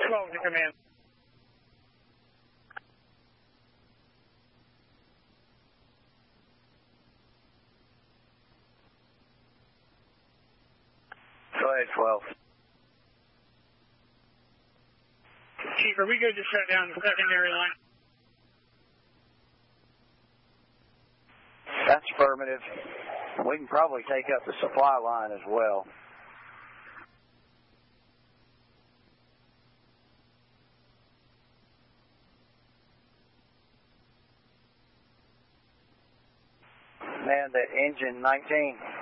12 to command. Go ahead, 12. Chief, are we good to shut down the secondary line? That's affirmative. We can probably take up the supply line as well. Man, that engine 19.